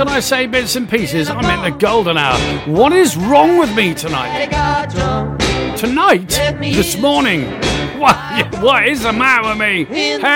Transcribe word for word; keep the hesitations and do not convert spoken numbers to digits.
did I say bits and pieces? I meant the golden hour. What is wrong with me tonight? Tonight? This morning? What, what is the matter with me? Hey,